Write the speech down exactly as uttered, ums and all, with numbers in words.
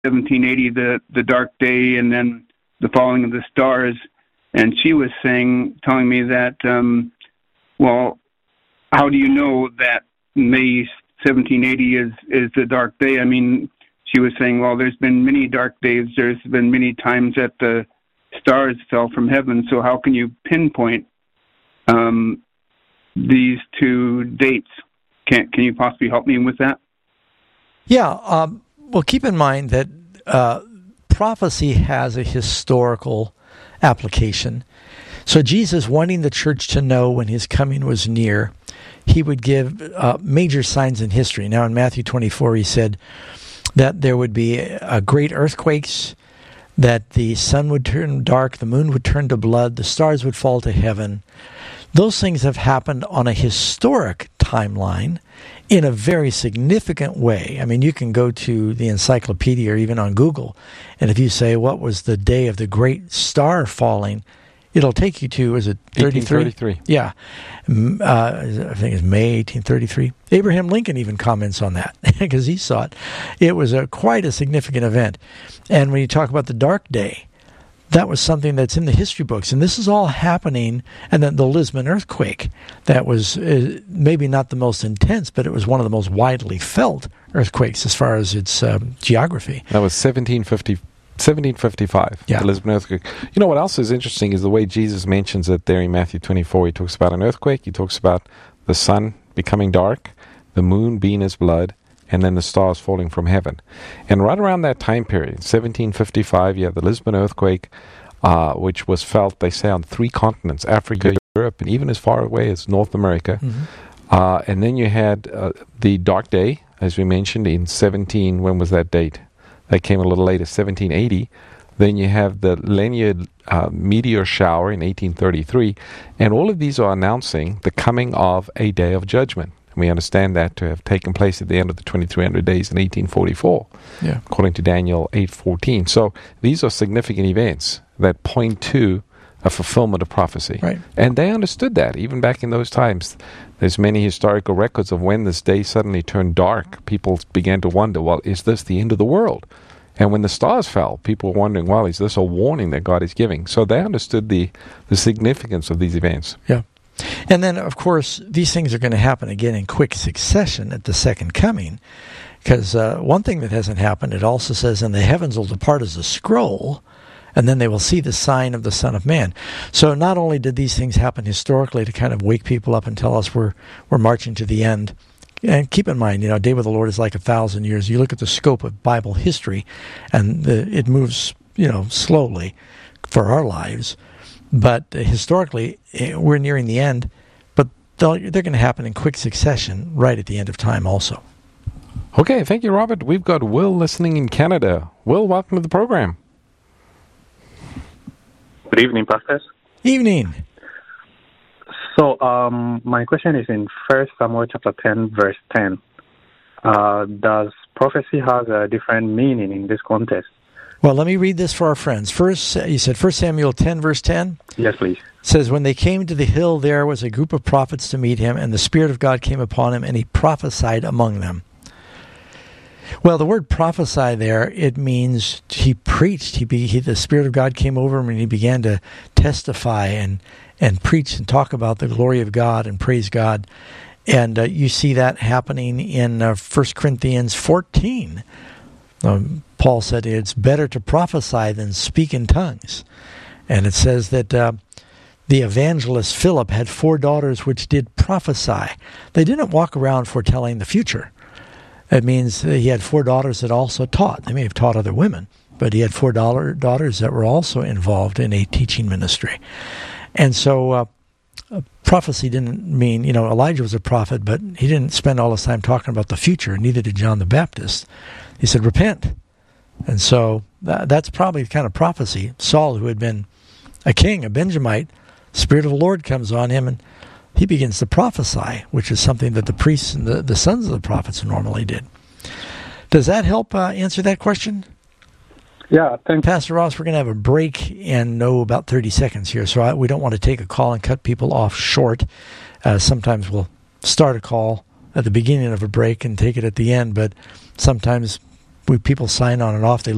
seventeen eighty, the, the dark day, and then the falling of the stars. And she was saying, telling me that, um, well, how do you know that May seventeen eighty is, is the dark day? I mean, she was saying, well, there's been many dark days. There's been many times that the stars fell from heaven. So how can you pinpoint um, these two dates? Can, can you possibly help me with that? Yeah. Um, well, keep in mind that uh, prophecy has a historical application. So Jesus, wanting the church to know when his coming was near, he would give uh, major signs in history. Now, in Matthew twenty-four, he said that there would be a great earthquakes, that the sun would turn dark, the moon would turn to blood, the stars would fall to heaven. Those things have happened on a historic timeline in a very significant way. I mean, you can go to the encyclopedia or even on Google, and if you say, what was the day of the great star falling, it'll take you to, is it thirty-three? eighteen thirty-three. Yeah. Uh, I think it's May eighteen thirty-three. Abraham Lincoln even comments on that because he saw it. It was a, quite a significant event. And when you talk about the dark day, that was something that's in the history books. And this is all happening. And then the Lisbon earthquake, that was uh, maybe not the most intense, but it was one of the most widely felt earthquakes as far as its um, geography. That was seventeen fifty, seventeen fifty-five, yeah. The Lisbon earthquake. You know what else is interesting is the way Jesus mentions it there in Matthew twenty-four. He talks about an earthquake. He talks about the sun becoming dark, the moon being as blood, and then the stars falling from heaven. And right around that time period, seventeen fifty-five, you have the Lisbon earthquake, uh, which was felt, they say, on three continents, Africa, Europe, and even as far away as North America. Mm-hmm. Uh, and then you had uh, the dark day, as we mentioned, in seventeen, when was that date? That came a little later, seventeen eighty. Then you have the Leonid uh, meteor shower in eighteen thirty-three. And all of these are announcing the coming of a day of judgment. And we understand that to have taken place at the end of the twenty-three hundred days in eighteen forty-four, yeah. according to Daniel eight fourteen. So these are significant events that point to a fulfillment of prophecy. Right. And they understood that, even back in those times. There's many historical records of when this day suddenly turned dark. People began to wonder, well, is this the end of the world? And when the stars fell, people were wondering, well, is this a warning that God is giving? So they understood the, the significance of these events. Yeah. And then, of course, these things are going to happen again in quick succession at the second coming. Because uh, one thing that hasn't happened, it also says, and the heavens will depart as a scroll, and then they will see the sign of the Son of Man. So not only did these things happen historically to kind of wake people up and tell us we're we're marching to the end. And keep in mind, you know, a day with the Lord is like a thousand years. You look at the scope of Bible history, and the, it moves, you know, slowly for our lives. But uh, historically, uh, we're nearing the end. But they're going to happen in quick succession right at the end of time also. Okay, thank you, Robert. We've got Will listening in Canada. Will, welcome to the program. Good evening, pastors. Evening. So, um, my question is in First Samuel chapter ten, verse ten. Uh, does prophecy have a different meaning in this context? Well, let me read this for our friends. First, you said First Samuel ten, verse ten? Yes, please. It says, when they came to the hill, there was a group of prophets to meet him, and the Spirit of God came upon him, and he prophesied among them. Well, the word prophesy there, it means he preached. He, be, he the Spirit of God came over him, and he began to testify and, and preach and talk about the glory of God and praise God. And uh, you see that happening in uh, First Corinthians fourteen. Um, Paul said it's better to prophesy than speak in tongues. And it says that uh, the evangelist Philip had four daughters which did prophesy. They didn't walk around foretelling the future. It means he had four daughters that also taught. They may have taught other women, but he had four daughter, daughters that were also involved in a teaching ministry. And so uh, prophecy didn't mean, you know, Elijah was a prophet, but he didn't spend all his time talking about the future. Neither did John the Baptist. He said, repent. And so that, that's probably the kind of prophecy. Saul, who had been a king, a Benjamite, Spirit of the Lord comes on him, and he begins to prophesy, which is something that the priests and the, the sons of the prophets normally did. Does that help uh, answer that question? Yeah, thank you. Pastor Ross, we're going to have a break in no about thirty seconds here, so I, we don't want to take a call and cut people off short. Uh, sometimes we'll start a call at the beginning of a break and take it at the end, but sometimes we people sign on and off. They